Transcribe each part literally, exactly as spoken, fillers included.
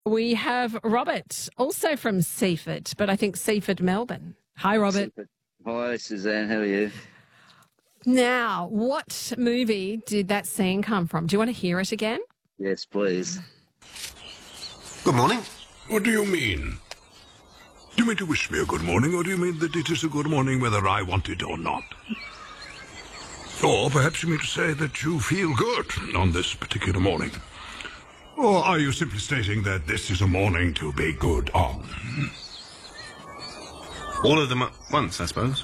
We have Robert, also from Seaford, but I think Seaford, Melbourne. Hi, Robert. Hi, Suzanne. How are you? Now, what movie did that scene come from? Do you want to hear it again? Yes, please. Good morning. What do you mean? Do you mean to wish me a good morning, or do you mean that it is a good morning whether I want it or not? Or perhaps you mean to say that you feel good on this particular morning? Or are you simply stating that this is a morning to be good on? All of them at once, I suppose.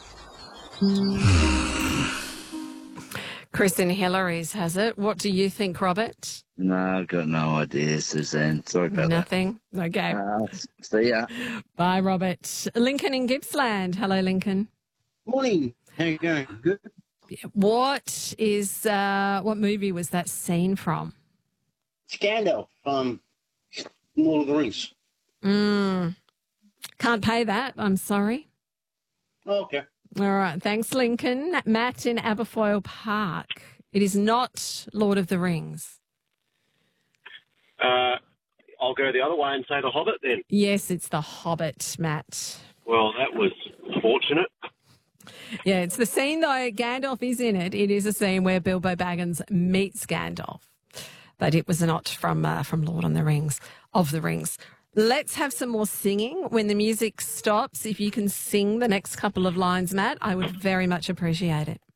Chris and Hillary's has it. What do you think, Robert? No, I've got no idea, Suzanne. Sorry about Nothing? Okay. that. Uh, see ya. Bye, Robert. Lincoln in Gippsland. Hello, Lincoln. Morning. How you going? Good. What is, uh, what movie was that scene from? It's Gandalf, um, Lord of the Rings. Mm. Can't pay that. I'm sorry. Oh, okay. All right. Thanks, Lincoln. Matt in Aberfoyle Park. It is not Lord of the Rings. Uh, I'll go the other way and say The Hobbit then. Yes, it's The Hobbit, Matt. Well, that was fortunate. Yeah, it's the scene, though, Gandalf is in it. It is a scene where Bilbo Baggins meets Gandalf. But it was not from uh, from Lord on the Rings, of the Rings. Let's have some more singing. When the music stops, if you can sing the next couple of lines, Matt, I would very much appreciate it.